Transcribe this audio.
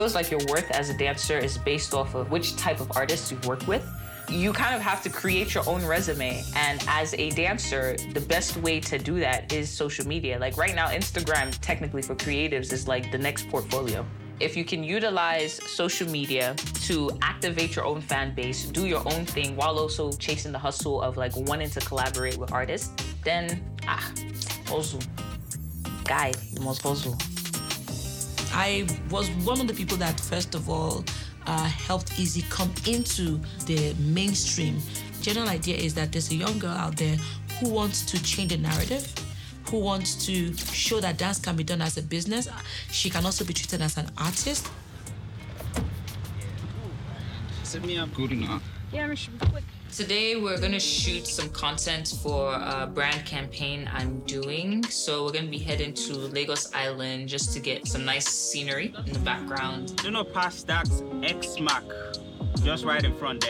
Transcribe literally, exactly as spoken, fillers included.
feels like your worth as a dancer is based off of which type of artists you've worked with. You kind of have to create your own resume. And as a dancer, the best way to do that is social media. Like right now, Instagram, technically for creatives, is like the next portfolio. If you can utilize social media to activate your own fan base, do your own thing while also chasing the hustle of like wanting to collaborate with artists, then ah, hustle. Guy, you must hustle. I was one of the people that, first of all, uh, helped Izzy come into the mainstream. General idea is that there's a young girl out there who wants to change the narrative, who wants to show that dance can be done as a business. She can also be treated as an artist. Set me up good enough. Yeah, we should be quick. Today we're gonna shoot some content for a brand campaign I'm doing. So we're gonna be heading to Lagos Island just to get some nice scenery in the background. Do not pass that X mark, just right in front there.